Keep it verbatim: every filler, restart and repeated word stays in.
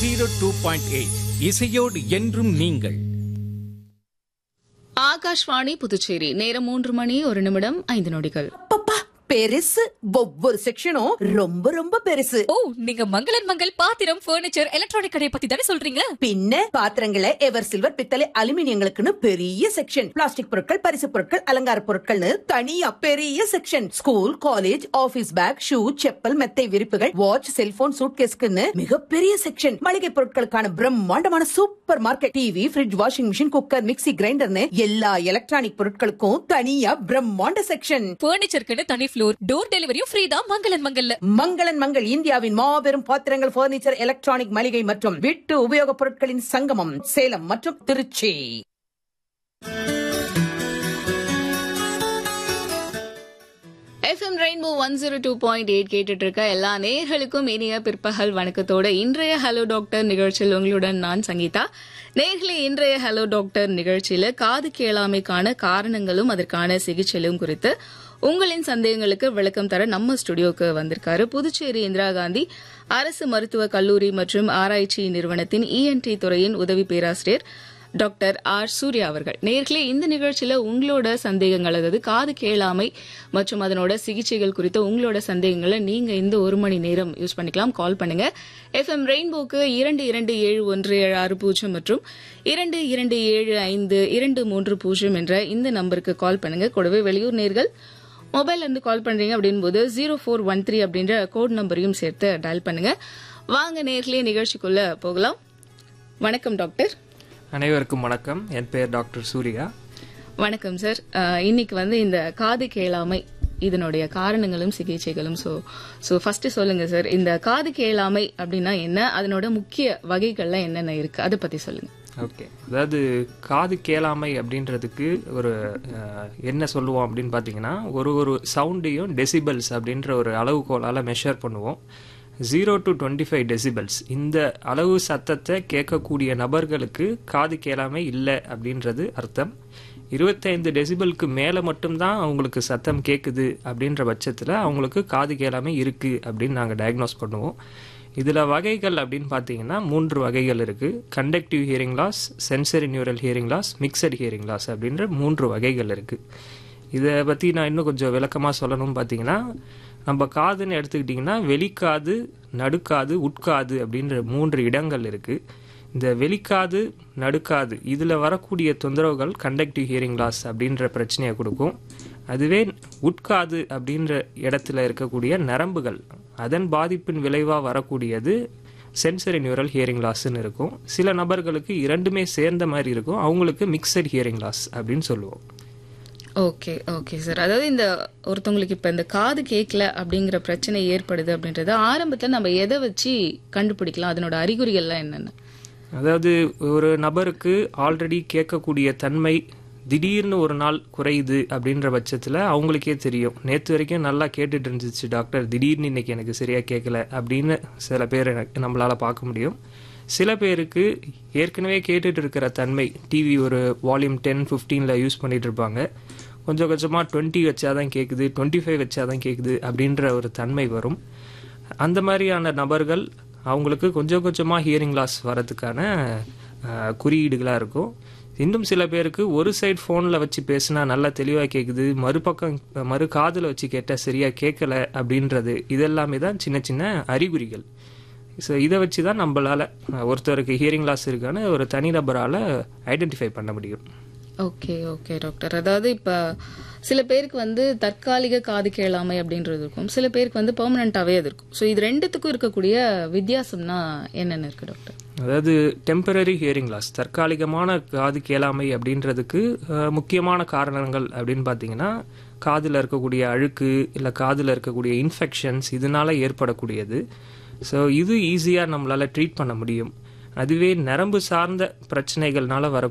Zero two point eight இசையோடு என்றும் நீங்கள். ஆகாஷ்வாணி புதுச்சேரி. நேரம் மூன்று மணி ஒரு நிமிடம் ஐந்து நொடிகள். பெருசு ஒவ்வொரு செக்ஷனும் ரொம்ப ரொம்ப பெருசு. ஓ, நீங்க மங்களன் மங்கள் பாத்திரம் பர்னிச்சர் எலக்ட்ரானிக் கடை பத்தி தானே சொல்றீங்க? பின்ன பாத்திரங்களை எவர் சில்வர் பித்தளை அலுமினியங்களுக்குன்னு பெரிய செக்ஷன், பிளாஸ்டிக் பொருட்கள் பரிசு பொருட்கள் அலங்கார பொருட்கள்னு தனியா பெரிய section, school college office back shoe chappal மெத்தை விரிப்புகள் வாட்ச் செல்போன் சூட்கேஸ்க்குன்னு மிகப்பெரிய செக்ஷன், மளிகை பொருட்களுக்கான பிரம்மாண்டமான super market, TV fridge washing machine cooker mixie கிரைண்டர்னு எல்லா எலக்ட்ரானிக் பொருட்களுக்கும் தனியா பிரம்மாண்ட செக்ஷன். பர்னிச்சருக்குன்னு தனி ஃப்ளோர், டோர் டெலிவரியும் ஃப்ரீ தான் மங்களன் மங்கல்ல. மங்களன் மங்கள் இந்தியாவின் மாபெரும் பாத்திரங்கள் பர்னிச்சர் எலக்ட்ரானிக் மளிகை மற்றும் வீட்டு உபயோகப் பொருட்களின் சங்கமம், சேலம் மற்றும் Trichy. FM rainbow one zero two point eight கேட்டுட்டு இருக்க எல்லா நேயர்களுக்கும் இனிய பிற்பகல் வணக்கத்தோட இன்றைய ஹலோ டாக்டர் நிகழ்ச்சியில் உங்களுடன் நான் சங்கீதா. நேயர்களே, இன்றைய ஹலோ டாக்டர் நிகழ்ச்சியில காது கேளாமைக்கான காரணங்களும் அதற்கான சிகிச்சையும் குறித்து உங்களின் சந்தேகங்களுக்கு விளக்கம் தர நம்ம ஸ்டுடியோக்கு வந்திருக்காரு புதுச்சேரி இந்திரா காந்தி அரசு மருத்துவக் கல்லூரி மற்றும் ஆராய்ச்சி நிறுவனத்தின் இஎன்டி துறையின் உதவி பேராசிரியர் டாக்டர் ஆர் சூர்யா அவர்கள். நேர்களே, இந்த நிகழ்ச்சியில உங்களோட சந்தேகங்கள், அதாவது காது கேளாமை மற்றும் அதனோட சிகிச்சைகள் குறித்த உங்களோட சந்தேகங்களை நீங்க இந்த ஒரு மணி நேரம் யூஸ் பண்ணிக்கலாம். கால் பண்ணுங்க. எஃப்எம் ரெயின்போக்கு இரண்டு இரண்டு ஏழு ஒன்று ஏழு ஆறு பூஜ்ஜியம் மற்றும் இரண்டு இரண்டு ஏழு ஐந்து இரண்டு மூன்று பூஜ்ஜியம் என்ற இந்த நம்பருக்கு கால் பண்ணுங்க. கூடவே வெளியூர் நேர்கள் மொபைல்ல இருந்து கால் பண்றீங்க அப்படின் போது ஜீரோ ஃபோர் ஒன் த்ரீ அப்படின்ற கோட் நம்பரையும் சேர்த்து டயல் பண்ணுங்க. வாங்க நேர்களே, நிகழ்ச்சிக்குள்ள போகலாம். வணக்கம் டாக்டர். அனைவருக்கும் வணக்கம். என் பெயர் டாக்டர் சூர்யா. வணக்கம் சார். இன்னைக்கு வந்து இந்த காது கேளாமை இதனுடைய காரணங்களும் சிகிச்சைகளும் ஸோ ஸோ ஃபர்ஸ்ட் சொல்லுங்க சார், இந்த காது கேளாமை அப்படின்னா என்ன, அதனோட முக்கிய வகைகள்லாம் என்னென்ன இருக்கு, அதை பத்தி சொல்லுங்க. ஓகே, அதாவது காது கேளாமை அப்படின்றதுக்கு ஒரு என்ன சொல்லுவோம் அப்படின்னு பார்த்தீங்கன்னா, ஒரு ஒரு சவுண்டையும் டெசிபல்ஸ் அப்படின்ற ஒரு அளவுகோலால் மெஷர் பண்ணுவோம். Zero to twenty five decibels இந்த அளவு சத்தத்தை கேட்கக்கூடிய நபர்களுக்கு காது கேளாமை இல்லை அப்படின்றது அர்த்தம். இருபத்தைந்து டெசிபலுக்கு மேலே மட்டும்தான் அவங்களுக்கு சத்தம் கேட்குது அப்படின்ற பட்சத்தில் அவங்களுக்கு காது கேளாமை இருக்குது அப்படின்னு நாங்கள் டயக்னோஸ் பண்ணுவோம். இதில் வகைகள் அப்படின்னு பார்த்தீங்கன்னா மூன்று வகைகள் இருக்குது. Conductive hearing loss, sensory neural hearing loss, mixed hearing loss அப்படின்ற மூன்று வகைகள் இருக்குது. இதை பற்றி நான் இன்னும் கொஞ்சம் விளக்கமாக சொல்லணும்னு பார்த்தீங்கன்னா, நம்ம காதுன்னு எடுத்துக்கிட்டிங்கன்னா வெளிக்காது, நடுக்காது, உட்காது அப்படின்ற மூன்று இடங்கள் இருக்குது. இந்த வெளிக்காது, நடுக்காது இதில் வரக்கூடிய தொந்தரவுகள் கண்டக்டிவ் ஹியரிங் லாஸ் அப்படின்ற பிரச்சனையை கொடுக்கும். அதுவே உட்காது அப்படின்ற இடத்துல இருக்கக்கூடிய நரம்புகள், அதன் பாதிப்பின் விளைவாக வரக்கூடியது சென்சரி நியூரல் ஹியரிங் லாஸ்ன்னு இருக்கும். சில நபர்களுக்கு இரண்டுமே சேர்ந்த மாதிரி இருக்கும், அவங்களுக்கு மிக்சட் ஹியரிங் லாஸ் அப்படின்னு சொல்லுவோம். Okay okay sir. அதாவது இந்த ஒருத்தவங்களுக்கு இப்போ இந்த காது கேட்கல அப்படிங்கிற பிரச்சனை ஏற்படுது அப்படின்றத ஆரம்பத்தில் நம்ம எதை வச்சு கண்டுபிடிக்கலாம், அதனோட அறிகுறிகள்லாம் என்னென்ன? அதாவது ஒரு நபருக்கு ஆல்ரெடி கேட்கக்கூடிய தன்மை திடீர்னு ஒரு நாள் குறையுது அப்படின்ற பட்சத்தில் அவங்களுக்கே தெரியும், நேற்று வரைக்கும் நல்லா கேட்டுட்டு இருந்துச்சு டாக்டர், திடீர்னு இன்னைக்கு எனக்கு சரியாக கேட்கல அப்படின்னு சில பேர் நம்மளால் பார்க்க முடியும். சில பேருக்கு ஏற்கனவே கேட்டுட்டு இருக்கிற தன்மை, டிவி ஒரு வால்யூம் டென் ஃபிஃப்டீனில் யூஸ் பண்ணிட்டு இருப்பாங்க, கொஞ்சம் கொஞ்சமாக டுவெண்ட்டி வச்சாதான் கேட்குது, டுவெண்ட்டி ஃபைவ் வச்சாதான் கேட்குது அப்படின்ற ஒரு தன்மை வரும். அந்த மாதிரியான நபர்கள் அவங்களுக்கு கொஞ்சம் கொஞ்சமாக ஹியரிங் லாஸ் வரதுக்கான குறியீடுகளாக இருக்கும். இன்னும் சில பேருக்கு ஒரு சைடு ஃபோனில் வச்சு பேசினா நல்லா தெளிவாக கேட்குது, மறுபக்கம் மறு காதில் வச்சு கேட்டால் சரியாக கேட்கல அப்படின்றது, இதெல்லாமே தான் சின்ன சின்ன அறிகுறிகள். ஸோ இதை வச்சு தான் நம்மளால் ஒருத்தருக்கு ஹியரிங் லாஸ் இருக்கான்னு ஒரு தனிநபரால் ஐடென்டிஃபை பண்ண முடியும். Okay okay doctor. அதாவது இப்போ சில பேருக்கு வந்து தற்காலிக காது கேளாமை அப்படின்றது இருக்கும், சில பேருக்கு வந்து பெர்மனண்டாகவே அது இருக்கும். ஸோ இது ரெண்டுத்துக்கும் இருக்கக்கூடிய வித்தியாசம்னா என்னென்ன இருக்குது டாக்டர்? அதாவது டெம்பரரி ஹியரிங் லாஸ், தற்காலிகமான காது கேளாமை அப்படின்றதுக்கு முக்கியமான காரணங்கள் அப்படின்னு பார்த்தீங்கன்னா, காதில் இருக்கக்கூடிய அழுக்கு இல்லை காதில் இருக்கக்கூடிய இன்ஃபெக்ஷன்ஸ் இதனால ஏற்படக்கூடியது. ஸோ இது ஈஸியாக நம்மளால் ட்ரீட் பண்ண முடியும். அதுவே நரம்பு சார்ந்த பிரச்சனைகள்னால வர